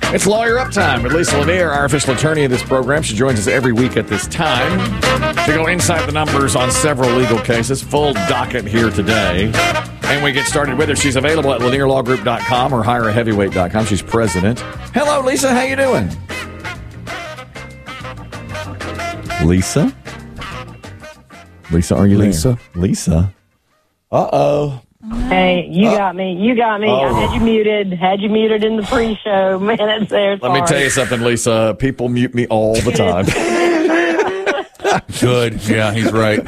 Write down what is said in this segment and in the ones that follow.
It's Lawyer Up Time with Lisa Lanier, our official attorney of this program. She joins us every week at this time to go inside the numbers on several legal cases. Full docket here today. And we get started with her. She's available at lanierlawgroup.com or hireaheavyweight.com. She's president. Hello, Lisa. How you doing? Lisa? Lisa, are you Lisa? there? Lisa? Uh-oh. Hey, you got me. You got me. Oh. I had you muted. Had you muted in the pre-show. Man, it's there. Let me tell you something, Lisa. People mute me all the time. Good. Yeah, he's right.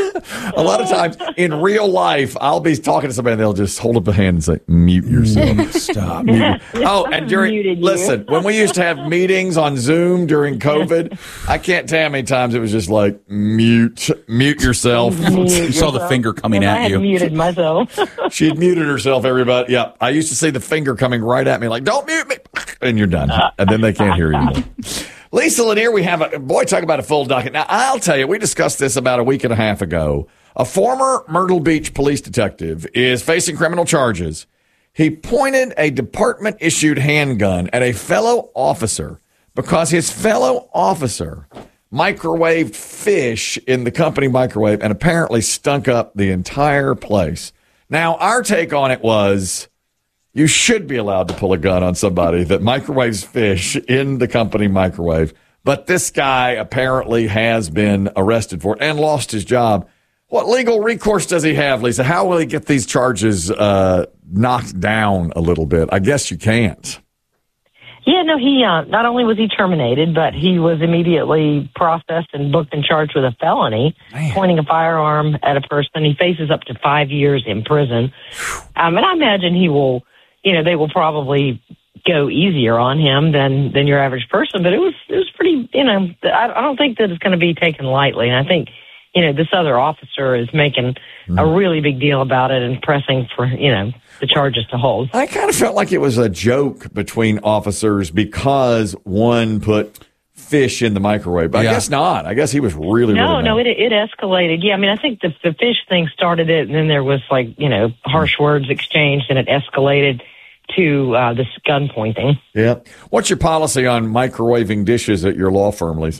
A lot of times in real life, I'll be talking to somebody and they'll just hold up a hand and say, mute yourself. Stop. Oh, and listen, when we used to have meetings on Zoom during COVID, I can't tell how many times it was just like, mute yourself. You saw the finger coming I at had you. muted myself. She had muted herself, everybody. Yeah, I used to see the finger coming right at me like, don't mute me. And you're done. And then they can't hear you anymore. Lisa Lanier, we have talk about a full docket. Now, I'll tell you, we discussed this about a week and a half ago. A former Myrtle Beach police detective is facing criminal charges. He pointed a department-issued handgun at a fellow officer because his fellow officer microwaved fish in the company microwave and apparently stunk up the entire place. Now, our take on it was, you should be allowed to pull a gun on somebody that microwaves fish in the company microwave. But this guy apparently has been arrested for it and lost his job. What legal recourse does he have, Lisa? How will he get these charges knocked down a little bit? I guess you can't. Yeah, no, he not only was he terminated, but he was immediately processed and booked and charged with a felony, pointing a firearm at a person. He faces up to 5 years in prison. And I imagine he will, they will probably go easier on him than your average person. But it was pretty, I don't think that it's going to be taken lightly. And I think, this other officer is making a really big deal about it and pressing for, the charges to hold. I kind of felt like it was a joke between officers because one put fish in the microwave. But I guess not. I guess he was really No, mad. it escalated. Yeah, I mean, I think the fish thing started it, and then there was harsh words exchanged, and it escalated to this gun pointing. Yeah. What's your policy on microwaving dishes at your law firm, Lisa?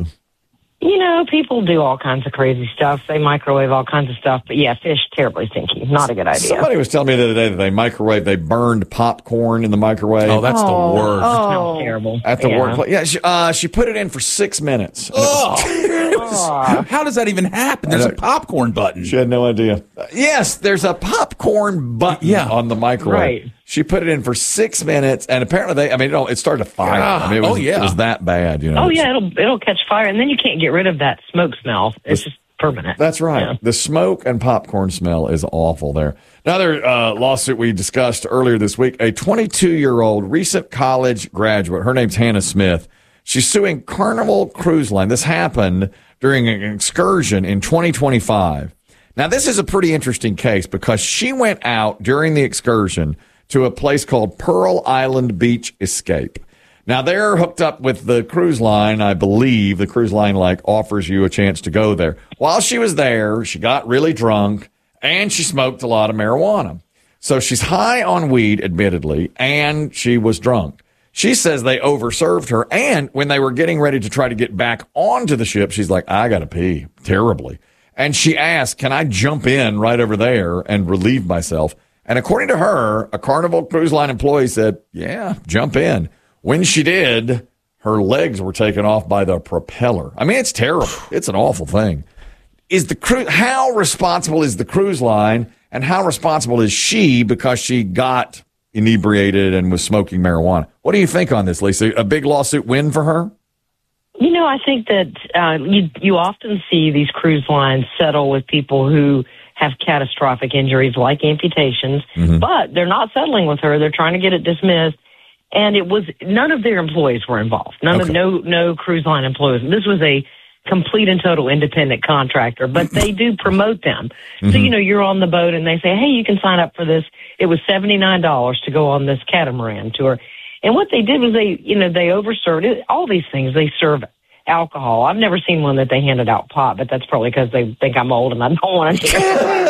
People do all kinds of crazy stuff. They microwave all kinds of stuff. But yeah, fish, terribly stinky. Not a good idea. Somebody was telling me the other day that they burned popcorn in the microwave. Oh, that's the worst. Oh, terrible. At the workplace. Yeah, she put it in for 6 minutes. How does that even happen? There's a popcorn button. She had no idea. Yes, there's a popcorn button on the microwave. Right. She put it in for 6 minutes, and apparently it started a fire. It was that bad. Oh, yeah, it'll catch fire, and then you can't get rid of that smoke smell. It's just permanent. That's right. Yeah. The smoke and popcorn smell is awful there. Another lawsuit we discussed earlier this week, a 22-year-old recent college graduate, her name's Hannah Smith. She's suing Carnival Cruise Line. This happened during an excursion in 2025. Now, this is a pretty interesting case because she went out during the excursion to a place called Pearl Island Beach Escape. Now, they're hooked up with the cruise line. I believe the cruise line offers you a chance to go there. While she was there, she got really drunk and she smoked a lot of marijuana. So she's high on weed, admittedly, and she was drunk. She says they overserved her. And when they were getting ready to try to get back onto the ship, she's like, I got to pee terribly. And she asked, can I jump in right over there and relieve myself? And according to her, a Carnival Cruise Line employee said, yeah, jump in. When she did, her legs were taken off by the propeller. I mean, it's terrible. It's an awful thing. How responsible is the cruise line, and how responsible is she because she got inebriated and was smoking marijuana? What do you think on this, Lisa? A big lawsuit win for her? I think that you often see these cruise lines settle with people who have catastrophic injuries like amputations, but they're not settling with her. They're trying to get it dismissed. And none of their employees were involved. No cruise line employees. This was a complete and total independent contractor, but they do promote them. So, you're on the boat and they say, hey, you can sign up for this. It was $79 to go on this catamaran tour. And what they did was they overserved it. All these things, they serve alcohol. I've never seen one that they handed out pot, but that's probably because they think I'm old and I don't want to.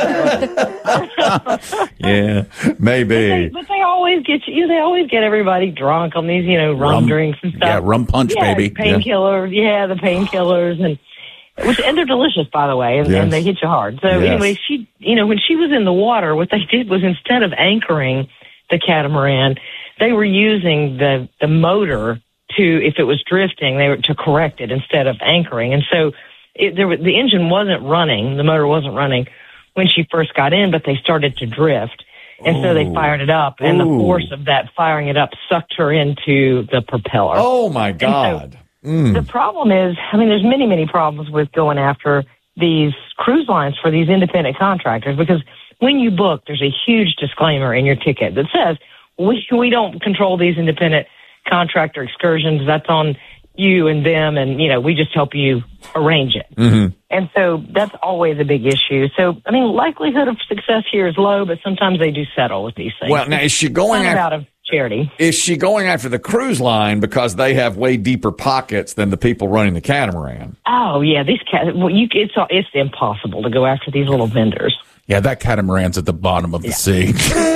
Yeah, maybe. But they always get you. They always get everybody drunk on these, rum drinks and stuff. Yeah, rum punch, baby. Painkillers. Yeah, the painkillers and they're delicious, by the way, and they hit you hard. So anyway, she, when she was in the water, what they did was instead of anchoring the catamaran, they were using the motor to, if it was drifting, they were to correct it instead of anchoring. And so the engine wasn't running, the motor wasn't running when she first got in, but they started to drift. And so they fired it up, and the force of that firing it up sucked her into the propeller. Oh, my God. The problem is, there's many, many problems with going after these cruise lines for these independent contractors, because when you book, there's a huge disclaimer in your ticket that says, we don't control these independent contractor excursions. That's on you and them, and, we just help you arrange it. Mm-hmm. And so that's always a big issue. So, likelihood of success here is low, but sometimes they do settle with these things. Well, now, is she going out of charity? Is she going after the cruise line because they have way deeper pockets than the people running the catamaran? Oh, yeah. These it's impossible to go after these little vendors. Yeah, that catamaran's at the bottom of the sea.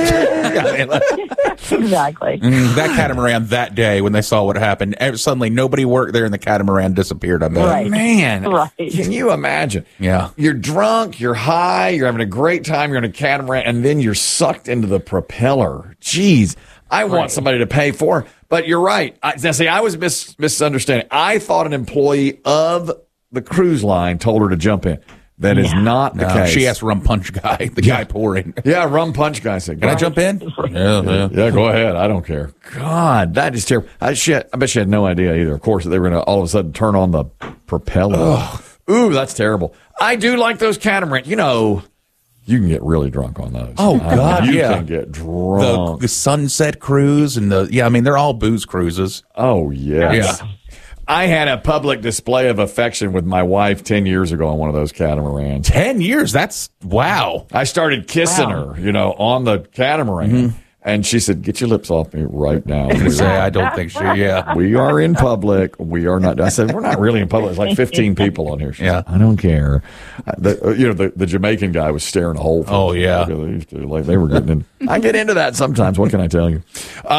Exactly. That catamaran that day, when they saw what happened, suddenly nobody worked there and the catamaran disappeared. I bet. Right. Man, right. Can you imagine? Yeah. You're drunk, you're high, you're having a great time, you're in a catamaran, and then you're sucked into the propeller. Jeez, I want somebody to pay for it. But you're right. I was misunderstanding. I thought an employee of the cruise line told her to jump in. That is not the case. She asked rum punch guy, the guy pouring. Yeah, rum punch guy said, "Can I jump in?" Yeah, go ahead. I don't care. God, that is terrible. I bet she had no idea either. Of course, they were going to all of a sudden turn on the propeller. Ugh. Ooh, that's terrible. I do like those catamarans. You can get really drunk on those. Oh, God, you can get drunk. The Sunset Cruise and they're all booze cruises. Oh, yes. Yeah. I had a public display of affection with my wife 10 years ago on one of those catamarans. 10 years? That's, wow. I started kissing her, on the catamaran. Mm-hmm. And she said, "Get your lips off me right now." I don't think we are in public. We are not. I said, "We're not really in public. There's like 15 people on here." She said, "I don't care." The Jamaican guy was staring a hole. Oh, yeah. Like they were getting in. I get into that sometimes. What can I tell you?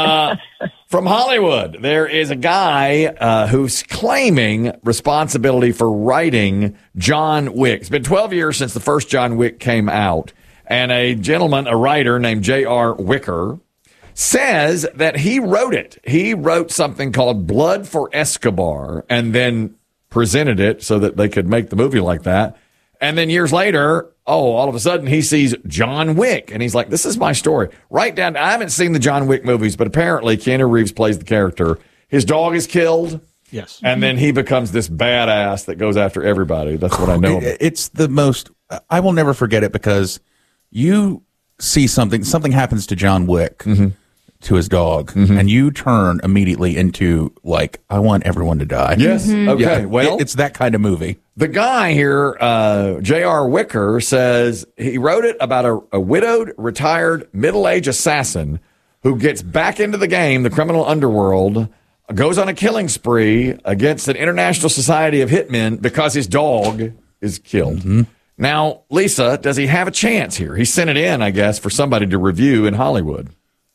From Hollywood, there is a guy who's claiming responsibility for writing John Wick. It's been 12 years since the first John Wick came out. And a writer named J.R. Wicker, says that he wrote it. He wrote something called Blood for Escobar and then presented it so that they could make the movie like that. And then years later, all of a sudden he sees John Wick. And he's like, this is my story. I haven't seen the John Wick movies, but apparently Keanu Reeves plays the character. His dog is killed. Yes. And then he becomes this badass that goes after everybody. That's what I know. It's the most, I will never forget it because you see something happens to John Wick, to his dog, and you turn immediately into, like, I want everyone to die. Yes. Okay. Yeah, well, it's that kind of movie. The guy here, J.R. Wicker, says he wrote it about a widowed, retired, middle-aged assassin who gets back into the game, the criminal underworld, goes on a killing spree against an international society of hitmen because his dog is killed. Mm-hmm. Now, Lisa, does he have a chance here? He sent it in, I guess, for somebody to review in Hollywood.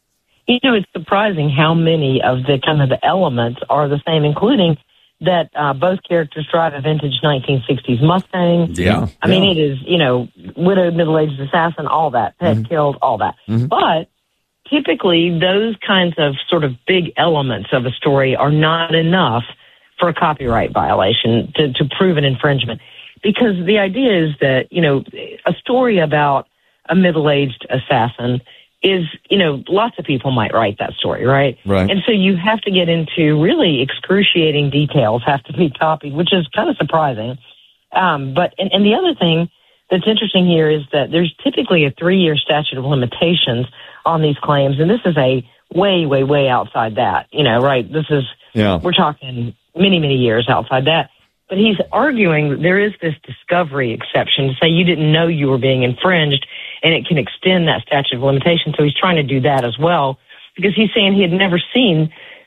It's surprising how many of the elements are the same, including that both characters drive a vintage 1960s Mustang. Yeah. I mean, it is, widowed, middle-aged assassin, all that, pet killed, all that. Mm-hmm. But typically, those kinds of sort of big elements of a story are not enough for a copyright violation to prove an infringement. Because the idea is that, a story about a middle-aged assassin is, lots of people might write that story, right? Right. And so you have to get into really excruciating details have to be copied, which is kind of surprising. But the other thing that's interesting here is that there's typically a 3-year statute of limitations on these claims. And this is a way, way, way outside that, right? This is, we're talking many, many years outside that. But he's arguing that there is this discovery exception to say you didn't know you were being infringed, and it can extend that statute of limitations. So he's trying to do that as well, because he's saying he had never seen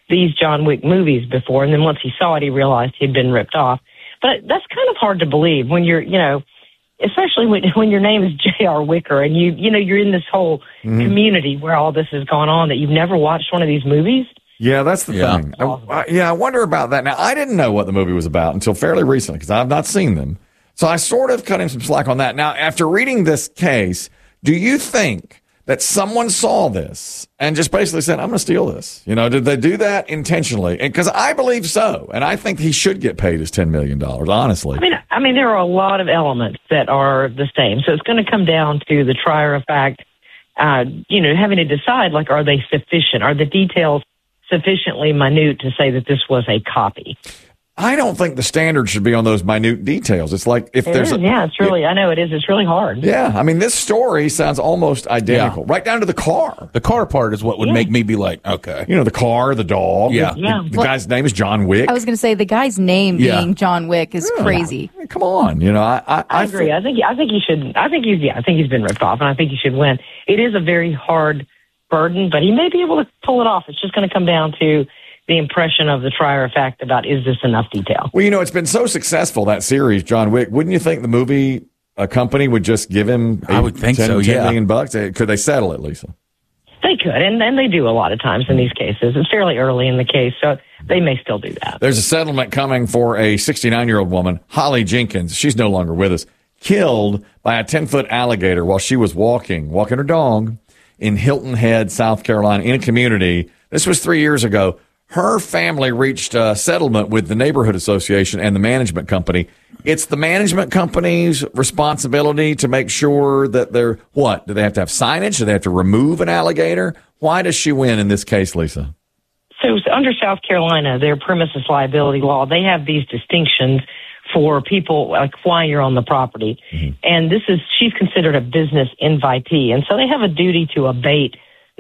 these John Wick movies before, and then once he saw it, he realized he'd been ripped off. But that's kind of hard to believe when you're, especially when your name is J.R. Wicker and you're in this whole community where all this has gone on, that you've never watched one of these movies. Yeah, that's the thing. I wonder about that. Now, I didn't know what the movie was about until fairly recently because I've not seen them. So I sort of cut him some slack on that. Now, after reading this case, do you think that someone saw this and just basically said, I'm going to steal this? Did they do that intentionally? Because I believe so. And I think he should get paid his $10 million, honestly. I mean, there are a lot of elements that are the same. So it's going to come down to the trier of fact, having to decide, like, are they sufficient? Are the details sufficiently minute to say that this was a copy? I don't think the standard should be on those minute details. It's like if there's it's really, I know it is. It's really hard. Yeah. I mean, this story sounds almost identical, right down to the car. The car part is what would make me be like, okay. The car, the dog. Yeah. The guy's name is John Wick. I was going to say the guy's name being John Wick is crazy. I mean, come on. I agree. I think he should. I think he's been ripped off, and I think he should win. It is a very hard burden, but he may be able to pull it off. It's just going to come down to the impression of the trier of fact about, is this enough detail? Well, it's been so successful, that series, John Wick. Wouldn't you think the movie company would just give him I would think $10 million bucks? Could they settle it, Lisa? They could, and they do a lot of times in these cases. It's fairly early in the case, so they may still do that. There's a settlement coming for a 69-year-old woman, Holly Jenkins. She's no longer with us. Killed by a 10-foot alligator while she was walking her dog in Hilton Head, South Carolina, in a community. This was 3 years ago. Her family reached a settlement with the neighborhood association and the management company. It's the management company's responsibility to make sure that they're, what? Do they have to have signage? Do they have to remove an alligator? Why does she win in this case, Lisa? So under South Carolina, their premises liability law, they have these distinctions for people, like why you're on the property. Mm-hmm. And she's considered a business invitee. And so they have a duty to abate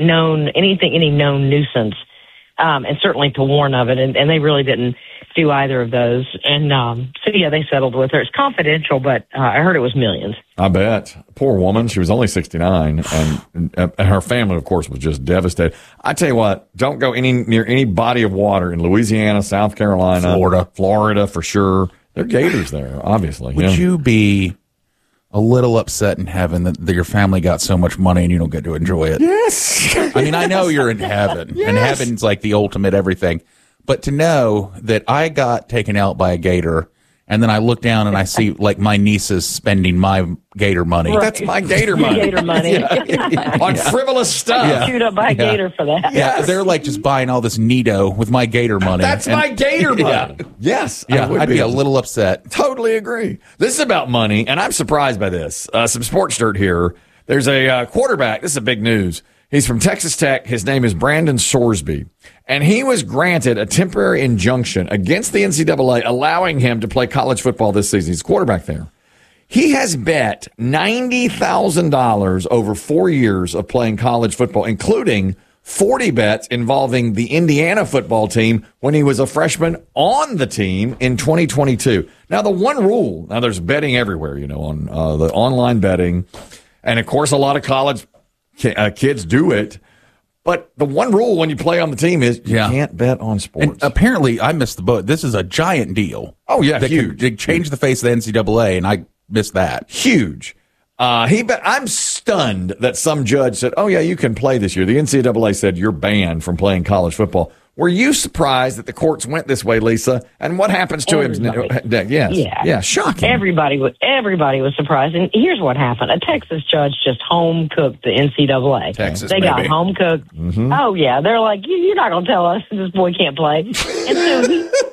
any known nuisance. And certainly to warn of it, and they really didn't do either of those. And they settled with her. It's confidential, but I heard it was millions. I bet. Poor woman. She was only 69, and her family, of course, was just devastated. I tell you what, don't go near any body of water in Louisiana, South Carolina, Florida for sure. There are gators there, obviously. Would you be a little upset in heaven that your family got so much money and you don't get to enjoy it? Yes. I mean, I know you're in heaven, and heaven's like the ultimate everything. But to know that I got taken out by a gator, and then I look down and I see like my nieces spending my gator money. Right. That's my gator money. Gator money. On frivolous stuff. Yeah. Shoot up by a gator for that. Yeah, they're like just buying all this Nido with my gator money. That's my gator money. Yes. I'd be a little upset. Totally agree. This is about money, and I'm surprised by this. Some sports dirt here. There's a quarterback. This is a big news. He's from Texas Tech. His name is Brandon Sorsby. And he was granted a temporary injunction against the NCAA, allowing him to play college football this season. He's a quarterback there. He has bet $90,000 over 4 years of playing college football, including 40 bets involving the Indiana football team when he was a freshman on the team in 2022. Now, the one rule, there's betting everywhere, on the online betting. And, of course, a lot of college kids do it. But the one rule when you play on the team is you can't bet on sports. And apparently, I missed the boat. This is a giant deal. Oh, yeah, huge. They changed the face of the NCAA, and I missed that. Huge. I'm stunned that some judge said, oh, yeah, you can play this year. The NCAA said you're banned from playing college football. Were you surprised that the courts went this way, Lisa? And what happens to him? Yes. Yeah, shocking. Everybody was surprised. And here's what happened. A Texas judge just home cooked the NCAA. They got home cooked. Mm-hmm. Oh, yeah. They're like, you're not going to tell us this boy can't play. And so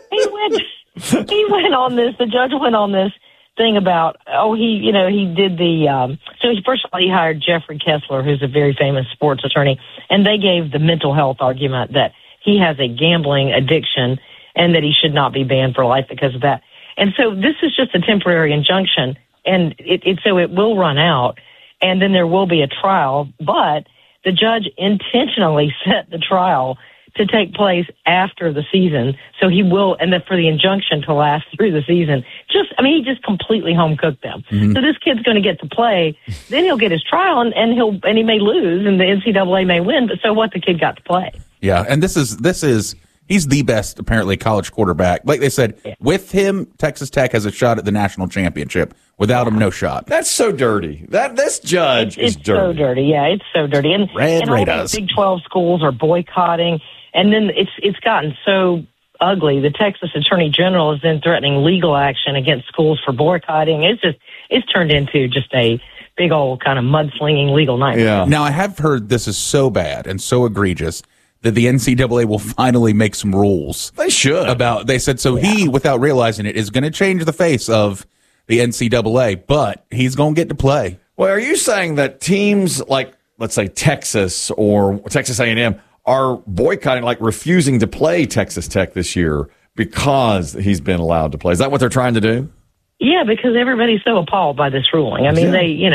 he went on this. The judge went on this thing about, he did the, first of all, he hired Jeffrey Kessler, who's a very famous sports attorney, and they gave the mental health argument that he has a gambling addiction and that he should not be banned for life because of that. And so this is just a temporary injunction, and so it will run out, and then there will be a trial, but the judge intentionally set the trial to take place after the season, so he will, and for the injunction to last through the season. He just completely home cooked them. Mm-hmm. So this kid's going to get to play. Then he'll get his trial, and he may lose, and the NCAA may win. But so what? The kid got to play. Yeah, and this is He's the best, apparently, college quarterback. Like they said, with him, Texas Tech has a shot at the national championship. Without him, no shot. That's so dirty. This judge is dirty. It's so dirty. Yeah, it's so dirty. And all these Big 12 schools are boycotting. And then it's gotten so ugly. The Texas Attorney General is then threatening legal action against schools for boycotting. It's turned into just a big old kind of mudslinging legal nightmare. Yeah. Now, I have heard this is so bad and so egregious that the NCAA will finally make some rules. They should. They said so. Yeah. He, without realizing it, is going to change the face of the NCAA, but he's going to get to play. Well, are you saying that teams like, let's say, Texas or Texas A&M are boycotting, like refusing to play Texas Tech this year because he's been allowed to play? Is that what they're trying to do? Yeah, because everybody's so appalled by this ruling. I mean,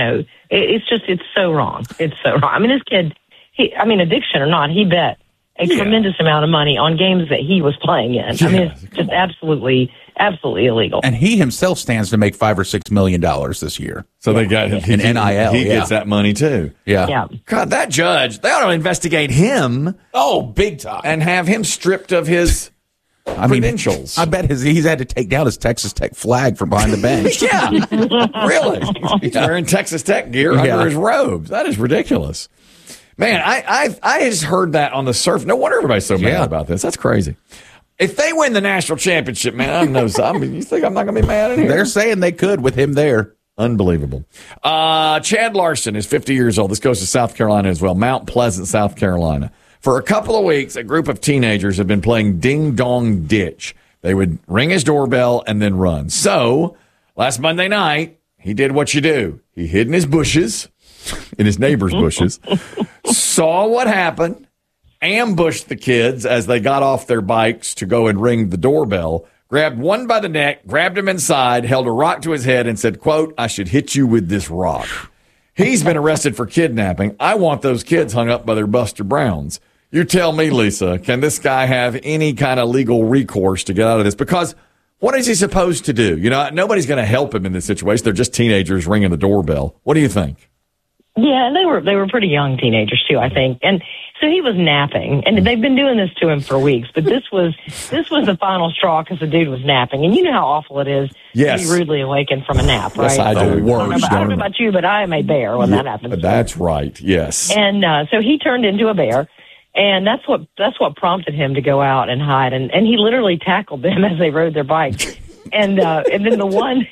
it's so wrong. It's so wrong. I mean, this kid, addiction or not, he bet a tremendous amount of money on games that he was playing in. Yeah. I mean, it's just absolutely illegal. And he himself stands to make $5 or $6 million this year. So they got an NIL. He gets that money too. Yeah. God, that judge, they ought to investigate him. Oh, big time. And have him stripped of his credentials. I bet he's had to take down his Texas Tech flag from behind the bench. Yeah, really. He's wearing Texas Tech gear under his robes. That is ridiculous. Man, I just heard that on the surf. No wonder everybody's so mad about this. That's crazy. If they win the national championship, man, I don't know. You think I'm not going to be mad in here? They're saying they could with him there. Unbelievable. Chad Larson is 50 years old. This goes to South Carolina as well. Mount Pleasant, South Carolina. For a couple of weeks, a group of teenagers have been playing Ding Dong Ditch. They would ring his doorbell and then run. So last Monday night, he did what you do. He hid in his bushes, in his neighbor's bushes, saw what happened, ambushed the kids as they got off their bikes to go and ring the doorbell, grabbed one by the neck, grabbed him inside, held a rock to his head, and said, quote, "I should hit you with this rock." He's been arrested for kidnapping. I want those kids hung up by their Buster Browns. You tell me, Lisa, can this guy have any kind of legal recourse to get out of this? Because what is he supposed to do? Nobody's going to help him in this situation. They're just teenagers ringing the doorbell. What do you think? Yeah, and they were pretty young teenagers too, I think. And so he was napping, and they've been doing this to him for weeks. But this was the final straw because the dude was napping, and you know how awful it is to be rudely awakened from a nap, right? Yes, I do. I don't know about you, but I am a bear when that happens. That's right. Yes. And so he turned into a bear. And that's what prompted him to go out and hide. And he literally tackled them as they rode their bikes. And then the one,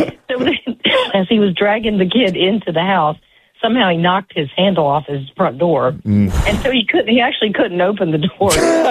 as he was dragging the kid into the house, somehow he knocked his handle off his front door. And so he actually couldn't open the door.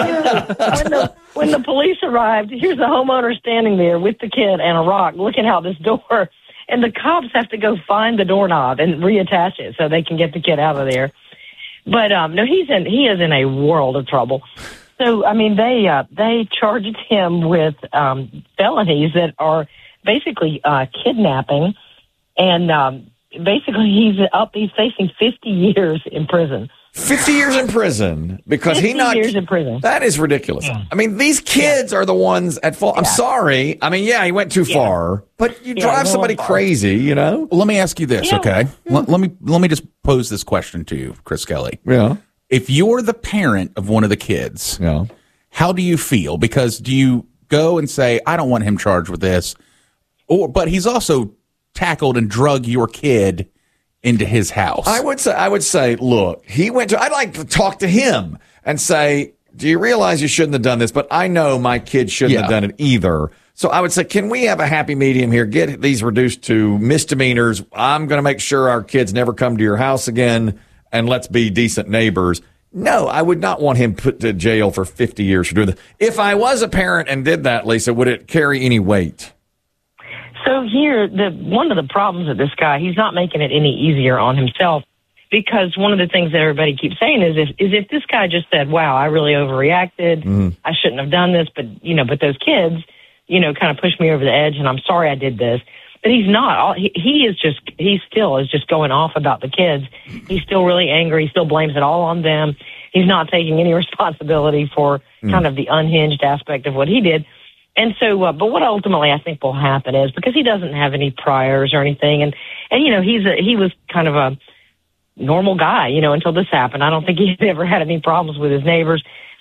So when the police arrived, here's the homeowner standing there with the kid and a rock looking out this door. And the cops have to go find the doorknob and reattach it so they can get the kid out of there. But no, he is in a world of trouble. So I mean, they charged him with felonies that are basically kidnapping, and basically he's facing 50 years in prison. 50 years in prison because 50 years in prison. That is ridiculous. Yeah. I mean, these kids are the ones at fault. I'm sorry. I mean, he went too far, but you drive somebody crazy, Well, let me ask you this, okay? Let me just pose this question to you, Chris Kelly. Yeah. If you're the parent of one of the kids, how do you feel? Because do you go and say, I don't want him charged with this, but he's also tackled and drug your kid into his house? I would say, look, I'd like to talk to him and say, do you realize you shouldn't have done this? But I know my kid shouldn't have done it either. So I would say, can we have a happy medium here? Get these reduced to misdemeanors. I'm going to make sure our kids never come to your house again, and let's be decent neighbors. No, I would not want him put to jail for 50 years for doing this. If I was a parent and did that, Lisa, would it carry any weight? So here, one of the problems with this guy, he's not making it any easier on himself, because one of the things that everybody keeps saying is if this guy just said, wow, I really overreacted, I shouldn't have done this, but those kids, kind of pushed me over the edge, and I'm sorry I did this. But he's not. He still is just going off about the kids. He's still really angry. He still blames it all on them. He's not taking any responsibility for kind of the unhinged aspect of what he did. And so, but what ultimately I think will happen is, because he doesn't have any priors or anything, and he was kind of a normal guy, until this happened. I don't think he's ever had any problems with his neighbors.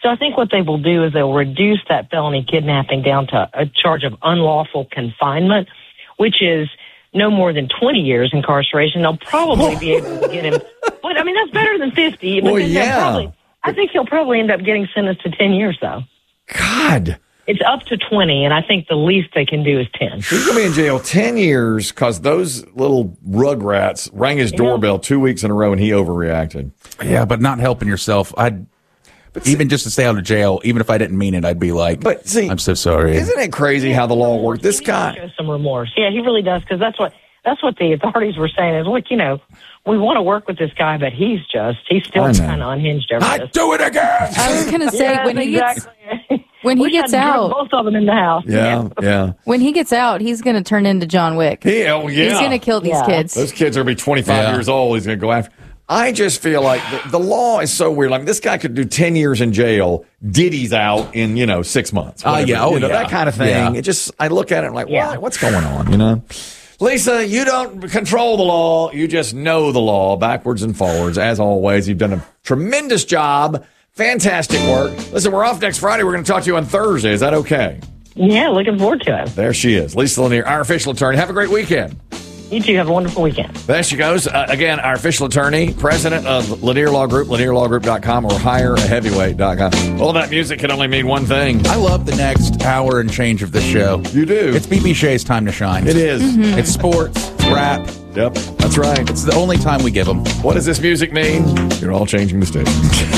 So I think what they will do is they'll reduce that felony kidnapping down to a charge of unlawful confinement, which is no more than 20 years incarceration. They'll probably be able to get him. But, I mean, that's better than 50. But I think he'll probably end up getting sentenced to 10 years, though. God. It's up to 20, and I think the least they can do is 10. He's going to be in jail 10 years because those little rugrats rang his doorbell 2 weeks in a row and he overreacted. Yeah, but not helping yourself. Even just to stay out of jail, even if I didn't mean it, I'd be like, I'm so sorry. Isn't it crazy how the law works? This guy shows some remorse. Yeah, he really does, because that's what the authorities were saying is, look, we want to work with this guy, but he's still kind of unhinged over this. I'd do it again. I was going to say, when he gets out, both of them in the house. Yeah. When he gets out, he's going to turn into John Wick. He's going to kill these kids. Those kids are going to be 25 years old. He's going to go after. I just feel like the law is so weird. Like, this guy could do 10 years in jail. Diddy's out in, 6 months. That kind of thing. Yeah. It just, I look at it and I'm like, what's going on, Lisa, you don't control the law. You just know the law backwards and forwards. As always, you've done a tremendous job. Fantastic work. Listen, we're off next Friday. We're going to talk to you on Thursday. Is that okay? Yeah, looking forward to it. There she is. Lisa Lanier, our official attorney. Have a great weekend. You too. Have a wonderful weekend. There she goes. Again, our official attorney, president of Lanier Law Group, lanierlawgroup.com or hireaheavyweight.com. All that music can only mean one thing. I love the next hour and change of the show. You do. It's BB Shea's time to shine. It is. Mm-hmm. It's sports, it's rap. Yep, that's right. It's the only time we give them. What does this music mean? You're all changing the station.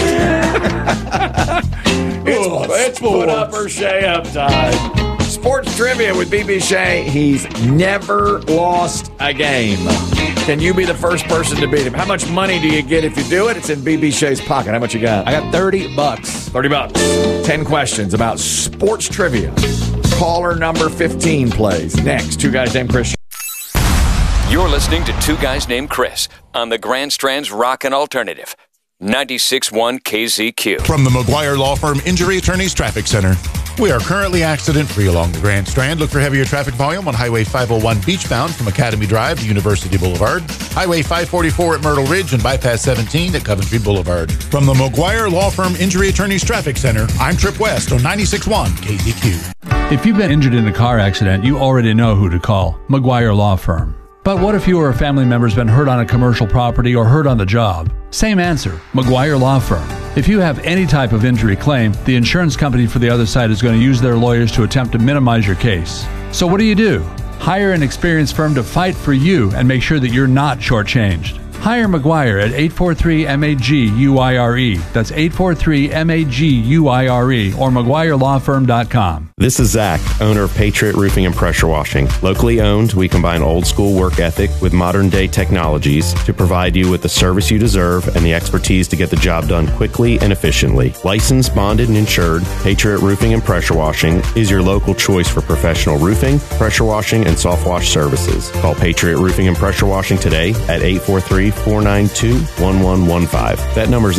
It's put up or Shea Uptide. Sports trivia with BB Shea. He's never lost a game. Can you be the first person to beat him? How much money do you get if you do it? It's in BB Shea's pocket. How much you got? I got $30. $30. 10 questions about sports trivia. Caller number 15 plays. Next, Two Guys Named Chris. You're listening to Two Guys Named Chris on the Grand Strand's Rockin' Alternative. 96.1 KZQ. From the McGuire Law Firm Injury Attorneys Traffic Center. We are currently accident-free along the Grand Strand. Look for heavier traffic volume on Highway 501 beachbound from Academy Drive to University Boulevard, Highway 544 at Myrtle Ridge, and Bypass 17 at Coventry Boulevard. From the McGuire Law Firm Injury Attorneys Traffic Center, I'm Trip West on 96.1 KZQ. If you've been injured in a car accident, you already know who to call. McGuire Law Firm. But what if you or a family member's been hurt on a commercial property or hurt on the job? Same answer, McGuire Law Firm. If you have any type of injury claim, the insurance company for the other side is going to use their lawyers to attempt to minimize your case. So what do? Hire an experienced firm to fight for you and make sure that you're not shortchanged. Hire McGuire at 843-MAG-UIRE. That's 843-MAG-UIRE or McGuireLawFirm.com. This is Zach, owner of Patriot Roofing and Pressure Washing. Locally owned, we combine old school work ethic with modern day technologies to provide you with the service you deserve and the expertise to get the job done quickly and efficiently. Licensed, bonded, and insured, Patriot Roofing and Pressure Washing is your local choice for professional roofing, pressure washing, and soft wash services. Call Patriot Roofing and Pressure Washing today at 843-492-1115. That number is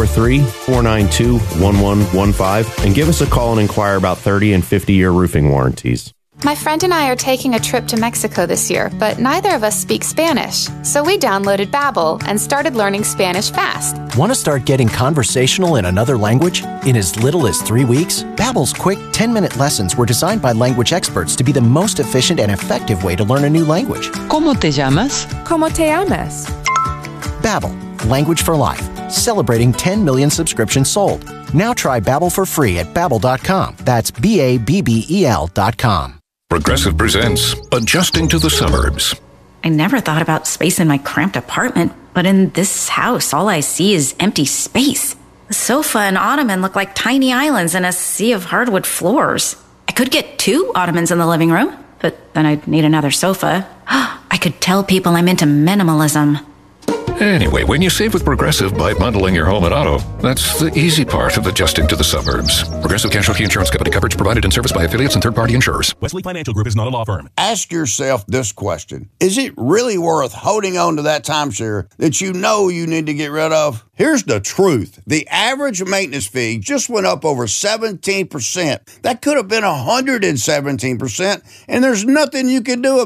843-492-1115, and give us a call and inquire about 30 and 50-year roofing warranties. My friend and I are taking a trip to Mexico this year, but neither of us speak Spanish. So we downloaded Babbel and started learning Spanish fast. Want to start getting conversational in another language? In as little as 3 weeks, Babbel's quick 10-minute lessons were designed by language experts to be the most efficient and effective way to learn a new language. ¿Cómo te llamas? ¿Cómo te llamas? Babbel, language for life. Celebrating 10 million subscriptions sold. Now try Babbel for free at Babbel.com. That's Babbel.com. Progressive presents Adjusting to the Suburbs. I never thought about space in my cramped apartment, but in this house, all I see is empty space. The sofa and ottoman look like tiny islands in a sea of hardwood floors. I could get 2 ottomans in the living room, but then I'd need another sofa. I could tell people I'm into minimalism. Anyway, when you save with Progressive by bundling your home and auto, that's the easy part of adjusting to the suburbs. Progressive Casualty Insurance Company. Coverage provided and serviced by affiliates and third-party insurers. Wesley Financial Group is not a law firm. Ask yourself this question. Is it really worth holding on to that timeshare that you know you need to get rid of? Here's the truth. The average maintenance fee just went up over 17%. That could have been 117%, and there's nothing you can do about it.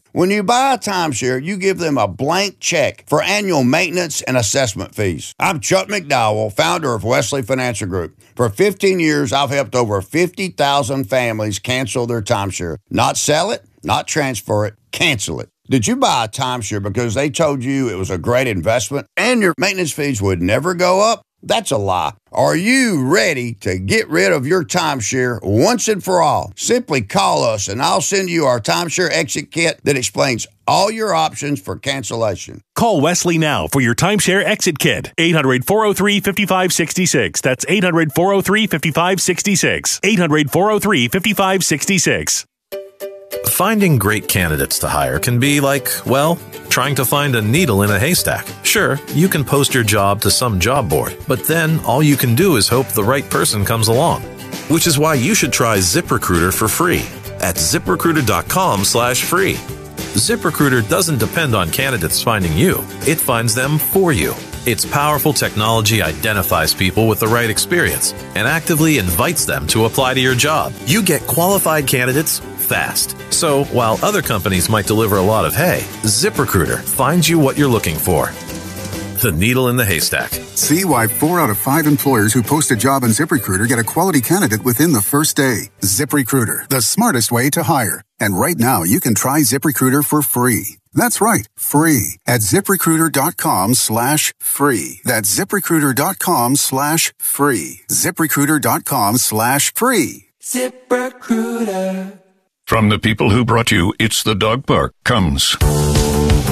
When you buy a timeshare, you give them a blank check for annual maintenance and assessment fees. I'm Chuck McDowell, founder of Wesley Financial Group. For 15 years, I've helped over 50,000 families cancel their timeshare. Not sell it, not transfer it, cancel it. Did you buy a timeshare because they told you it was a great investment and your maintenance fees would never go up? That's a lie. Are you ready to get rid of your timeshare once and for all? Simply call us and I'll send you our timeshare exit kit that explains all your options for cancellation. Call Wesley now for your timeshare exit kit. 800-403-5566. That's 800-403-5566. 800-403-5566. Finding great candidates to hire can be like, well, trying to find a needle in a haystack. Sure, you can post your job to some job board, but then all you can do is hope the right person comes along. Which is why you should try ZipRecruiter for free at ZipRecruiter.com/free. ZipRecruiter doesn't depend on candidates finding you. It finds them for you. Its powerful technology identifies people with the right experience and actively invites them to apply to your job. You get qualified candidates fast. So while other companies might deliver a lot of hay, ZipRecruiter finds you what you're looking for. The needle in the haystack. See why 4 out of 5 employers who post a job on ZipRecruiter get a quality candidate within the first day. ZipRecruiter, the smartest way to hire. And right now, you can try ZipRecruiter for free. That's right, free at ZipRecruiter.com/free. That's ZipRecruiter.com/free. ZipRecruiter.com/free. ZipRecruiter. From the people who brought you It's the Dog Park comes